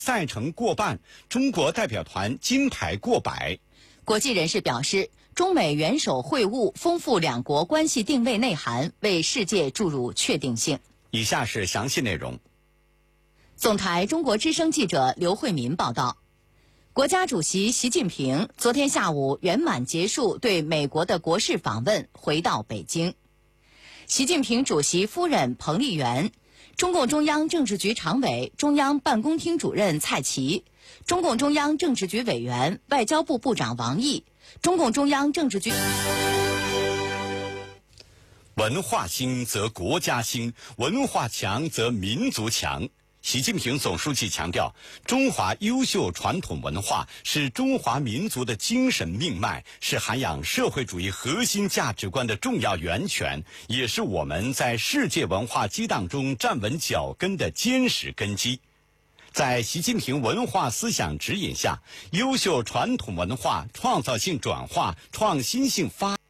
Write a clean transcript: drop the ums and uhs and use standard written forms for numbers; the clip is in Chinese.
赛程过半，中国代表团金牌过百。 国际人士表示，中美元首会晤丰富两国关系定位内涵，为世界注入确定性。 以下是详细内容。 总台中国之声记者刘慧民报道，国家主席习近平昨天下午圆满结束对美国的国事访问，回到北京。习近平主席夫人彭丽媛、中共中央政治局常委、中央办公厅主任蔡奇、中共中央政治局委员、外交部部长王毅、中共中央政治局。 文化兴则国家兴，文化强则民族强。习近平总书记强调，中华优秀传统文化是中华民族的精神命脉，是涵养社会主义核心价值观的重要源泉，也是我们在世界文化激荡中站稳脚跟的坚实根基。在习近平文化思想指引下，优秀传统文化创造性转化、创新性发